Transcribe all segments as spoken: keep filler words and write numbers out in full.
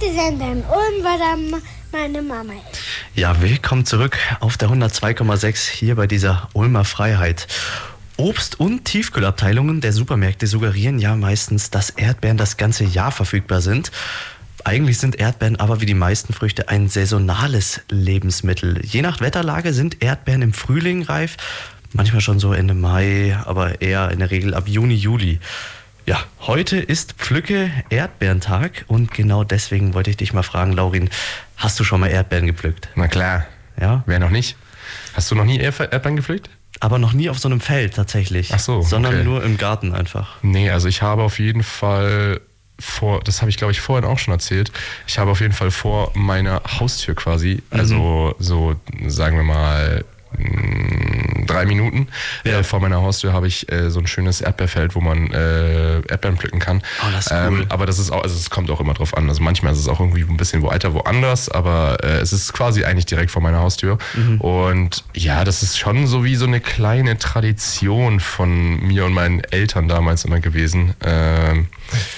Heute sind wir in Ulm, weil da meine Mama ist. Ja, willkommen zurück auf der hundertzwei Komma sechs hier bei dieser Ulmer Freiheit. Obst- und Tiefkühlabteilungen der Supermärkte suggerieren ja meistens, dass Erdbeeren das ganze Jahr verfügbar sind. Eigentlich sind Erdbeeren aber wie die meisten Früchte ein saisonales Lebensmittel. Je nach Wetterlage sind Erdbeeren im Frühling reif, manchmal schon so Ende Mai, aber eher in der Regel ab Juni, Juli. Ja, heute ist Pflücke Erdbeerentag und genau deswegen wollte ich dich mal fragen, Laurin, hast du schon mal Erdbeeren gepflückt? Na klar. Ja? Wer noch nicht? Hast du noch nie Erdbeeren gepflückt? Aber noch nie auf so einem Feld tatsächlich. Ach so, sondern okay. nur im Garten einfach. Nee, also ich habe auf jeden Fall vor, das habe ich glaube ich vorhin auch schon erzählt, ich habe auf jeden Fall vor meiner Haustür quasi, mhm. also so sagen wir mal drei Minuten ja. äh, vor meiner Haustür habe ich äh, so ein schönes Erdbeerfeld, wo man äh, Erdbeeren pflücken kann. Oh, das ist cool. Ähm, aber das ist auch, also es kommt auch immer drauf an. Also manchmal ist es auch irgendwie ein bisschen weiter woanders, aber äh, es ist quasi eigentlich direkt vor meiner Haustür. Mhm. Und ja, das ist schon so wie so eine kleine Tradition von mir und meinen Eltern damals immer gewesen. Ähm,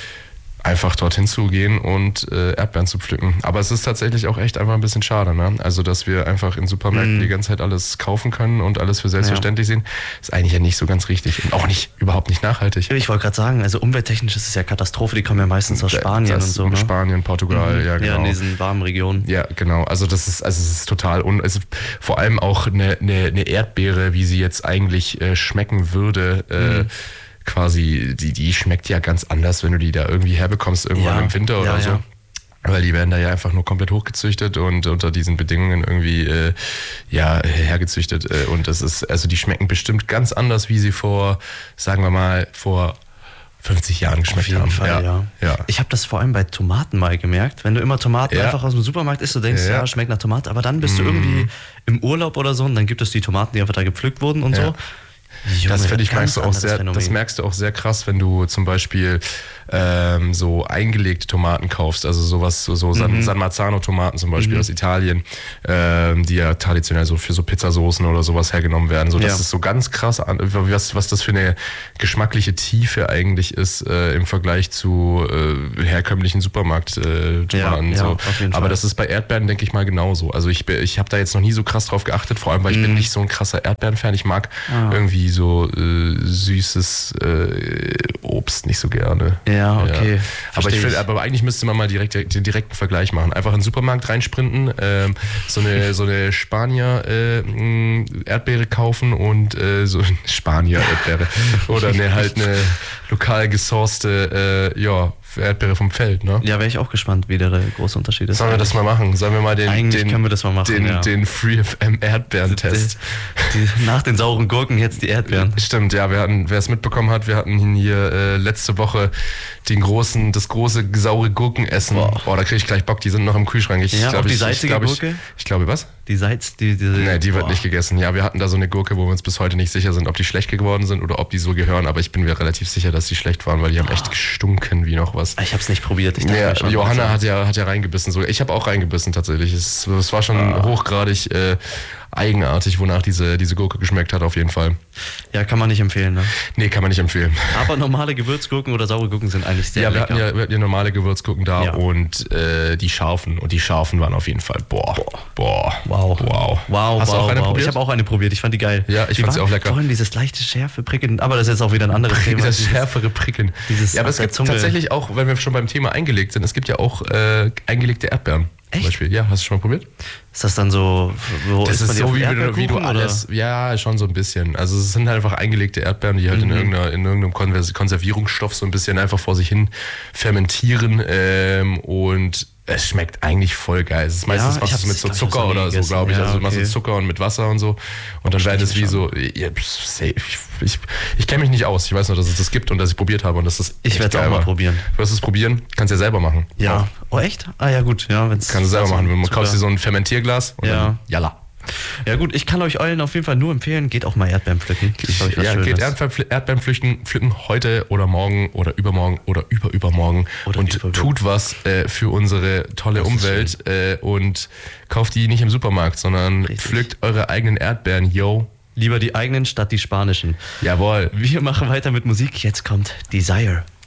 einfach dorthin zu gehen und äh, Erdbeeren zu pflücken. Aber es ist tatsächlich auch echt einfach ein bisschen schade, ne? Also, dass wir einfach in Supermärkten mm. die ganze Zeit alles kaufen können und alles für selbstverständlich ja. sehen, ist eigentlich ja nicht so ganz richtig und auch nicht, überhaupt nicht nachhaltig. Ich wollte gerade sagen, also umwelttechnisch ist es ja Katastrophe, die kommen ja meistens aus Spanien das und so. Ne? Spanien, Portugal, mhm. ja genau. Ja, in diesen warmen Regionen. Ja, genau. Also das ist, also es ist total, un also vor allem auch eine, eine, eine Erdbeere, wie sie jetzt eigentlich äh, schmecken würde, äh, mhm. quasi, die, die schmeckt ja ganz anders, wenn du die da irgendwie herbekommst, irgendwann ja, im Winter oder ja, so. Ja. Weil die werden da ja einfach nur komplett hochgezüchtet und unter diesen Bedingungen irgendwie äh, ja, hergezüchtet. Und das ist, also die schmecken bestimmt ganz anders, wie sie vor, sagen wir mal, vor fünfzig Jahren geschmeckt haben. Auf jeden Fall, ja. ja. Ich habe das vor allem bei Tomaten mal gemerkt. Wenn du immer Tomaten ja. einfach aus dem Supermarkt isst, du denkst, ja, ja schmeckt nach Tomate, aber dann bist mm. du irgendwie im Urlaub oder so und dann gibt es die Tomaten, die einfach da gepflückt wurden und ja. so. Junge, das finde ich merkst du auch sehr, Phänomen. das merkst du auch sehr krass, wenn du zum Beispiel ähm, so eingelegte Tomaten kaufst, also sowas, so, so San, mhm. San Marzano-Tomaten zum Beispiel mhm. aus Italien, ähm, die ja traditionell so für so Pizzasoßen oder sowas hergenommen werden. So, das ja. ist so ganz krass, was, was das für eine geschmackliche Tiefe eigentlich ist äh, im Vergleich zu äh, herkömmlichen Supermarkt-Tomaten. Äh, ja, ja, so. auf jeden Fall. Aber das ist bei Erdbeeren, denke ich mal, genauso. Also ich, ich habe da jetzt noch nie so krass drauf geachtet, vor allem, weil ich mhm. bin nicht so ein krasser Erdbeeren-Fan. Ich mag ah. irgendwie so äh, süßes äh, Obst nicht so gerne. Ja, okay. Ja. Aber ich finde, aber eigentlich müsste man mal direkt den direkten Vergleich machen. Einfach in den Supermarkt reinsprinten, ähm, so eine so eine Spanier äh, Erdbeere kaufen und äh, so eine Spanier Erdbeere oder eine halt eine lokal gesourcete äh, ja Erdbeere vom Feld, ne? Ja, wäre ich auch gespannt, wie der große Unterschied ist. Sollen wir das mal machen? Sollen wir mal den, Eigentlich den, können wir das mal machen, den, ja. den Free F M Erdbeeren-Test. Die, die, nach den sauren Gurken jetzt die Erdbeeren. Stimmt, ja, wir hatten, wer es mitbekommen hat, wir hatten hier äh, letzte Woche den großen, das große saure Gurkenessen. Boah, Boah da kriege ich gleich Bock, die sind noch im Kühlschrank. Ich ja, glaub, auch die ich, salzige ich, glaub, Gurke? Ich, ich glaube, was? Die Salz, die, diese... Nee, die wird Boah. nicht gegessen. Ja, wir hatten da so eine Gurke, wo wir uns bis heute nicht sicher sind, ob die schlecht geworden sind oder ob die so gehören, aber ich bin mir relativ sicher, dass die schlecht waren, weil die haben echt gestunken wie noch was. Ich habe es nicht probiert. Ich ja, schon, Johanna hat ja, hat ja reingebissen. Sogar. Ich habe auch reingebissen tatsächlich. Es, es war schon ah. hochgradig äh, eigenartig, wonach diese, diese Gurke geschmeckt hat auf jeden Fall. Ja, kann man nicht empfehlen, ne? Nee, kann man nicht empfehlen. Aber normale Gewürzgurken oder saure Gurken sind eigentlich sehr ja, wir lecker. hatten ja, wir hatten ja normale Gewürzgurken da ja. und äh, die scharfen. Und die scharfen waren auf jeden Fall, boah, boah, wow, wow. Wow, Hast wow, du auch eine wow. probiert? Ich habe auch eine probiert, ich fand die geil. Ja, ich die fand sie auch lecker. Vorhin dieses leichte Schärfe, Prickeln, aber das ist jetzt auch wieder ein anderes Thema. Das schärfere Prickeln. Dieses ja, aber es gibt Zunge. Tatsächlich auch, wenn wir schon beim Thema eingelegt sind, es gibt ja auch äh, eingelegte Erdbeeren. Echt? Zum Beispiel. Ja, hast du schon mal probiert? Ist das dann so, wo das ist, ist so wie du, wie du alles, oder? Ja, schon so ein bisschen. Also es sind halt einfach eingelegte Erdbeeren, die halt mhm. in, irgendeiner, in irgendeinem Konservierungsstoff so ein bisschen einfach vor sich hin fermentieren ähm, und es schmeckt eigentlich voll geil. Es ist meistens ja, machst du es mit so Zucker oder so, glaube ich. Ja, also du machst okay. Zucker und mit Wasser und so. Und dann werden es wie so. Ja, ich ich, ich kenne mich nicht aus. Ich weiß nur, dass es das gibt und dass ich probiert habe und dass das. Ich werde es auch mal probieren. Du wirst es probieren, kannst du ja selber machen. Ja. Auch. Oh, echt? Ah ja, gut. Ja, wenn's kannst du selber machen. Du kaufst dir so ein Fermentierglas und ja. dann jalla. Ja gut, ich kann euch allen auf jeden Fall nur empfehlen, geht auch mal Erdbeeren pflücken. Ja, geht Erdbeeren pflücken, pflücken heute oder morgen oder übermorgen oder überübermorgen oder und über, tut was äh, für unsere tolle Umwelt äh, und kauft die nicht im Supermarkt, sondern Richtig. Pflückt eure eigenen Erdbeeren, yo. Lieber die eigenen statt die spanischen. Jawohl. Wir machen weiter mit Musik, jetzt kommt Desire.